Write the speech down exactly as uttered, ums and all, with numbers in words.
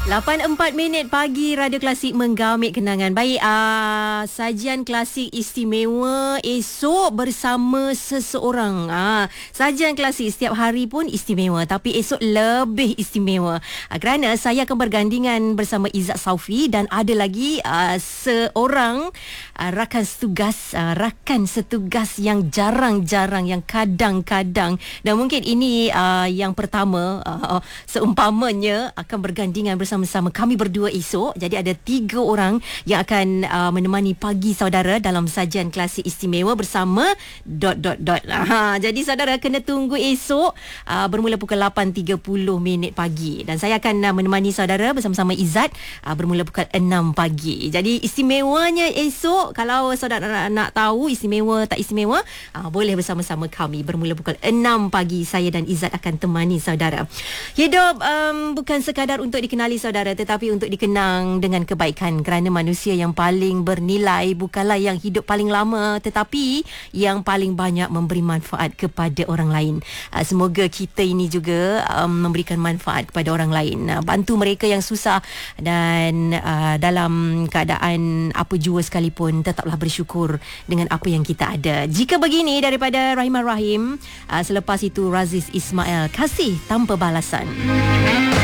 lapan empat minit pagi, Radio Klasik menggamit kenangan. Baik, uh, sajian klasik istimewa esok bersama seseorang. Uh, sajian klasik setiap hari pun istimewa, tapi esok lebih istimewa. Uh, kerana saya akan bergandingan bersama Izzat Saufi dan ada lagi uh, seorang uh, rakan setugas, uh, rakan setugas yang jarang-jarang, yang kadang-kadang, dan mungkin ini uh, yang pertama uh, seumpamanya akan bergandingan bersama-sama kami berdua esok. Jadi ada tiga orang yang akan uh, menemani pagi saudara dalam sajian klasik istimewa bersama dot dot dot. Ha, jadi saudara kena tunggu esok uh, bermula pukul lapan tiga puluh minit pagi, dan saya akan uh, menemani saudara bersama-sama Izzat uh, bermula pukul enam pagi. Jadi istimewanya esok, kalau saudara nak, nak tahu istimewa tak istimewa, uh, boleh bersama-sama kami bermula pukul enam pagi. Saya dan Izzat akan temani saudara. Hidup um, bukan sekadar untuk dikenali saudara, tetapi untuk dikenang dengan kebaikan, kerana manusia yang paling bernilai bukanlah yang hidup paling lama, tetapi yang paling banyak memberi manfaat kepada orang lain. Uh, semoga kita ini juga um, memberikan manfaat kepada orang lain, uh, bantu mereka yang susah, dan uh, dalam keadaan apa jua sekalipun tetaplah bersyukur dengan apa yang kita ada. Jika begini daripada Rahimah Rahim, uh, selepas itu Raziz Ismail, Kasih Tanpa Balasan.